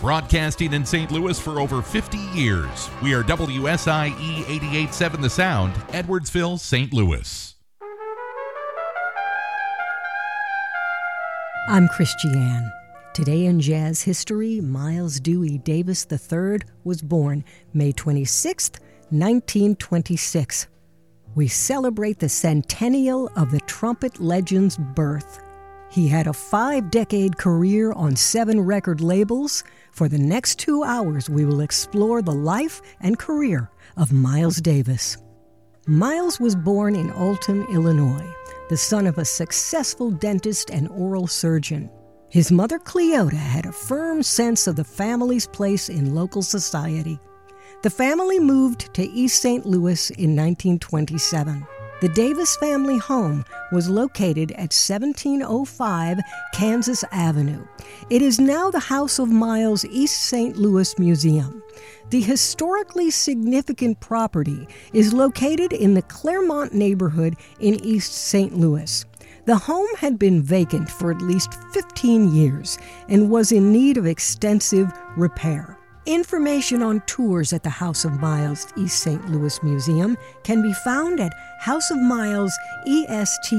broadcasting in St. Louis for over 50 years. We are WSIE 88.7 The Sound, Edwardsville, St. Louis. I'm Christiane. Today in jazz history, Miles Dewey Davis III was born May 26, 1926. We celebrate the centennial of the trumpet legend's birth. He had a 5-decade career on 7 record labels. For the next 2 hours, we will explore the life and career of Miles Davis. Miles was born in Alton, Illinois, the son of a successful dentist and oral surgeon. His mother, Cleota, had a firm sense of the family's place in local society. The family moved to East St. Louis in 1927. The Davis family home was located at 1705 Kansas Avenue. It is now the House of Miles East St. Louis Museum. The historically significant property is located in the Claremont neighborhood in East St. Louis. The home had been vacant for at least 15 years and was in need of extensive repair. Information on tours at the House of Miles East St. Louis Museum can be found at houseofmilesest.com.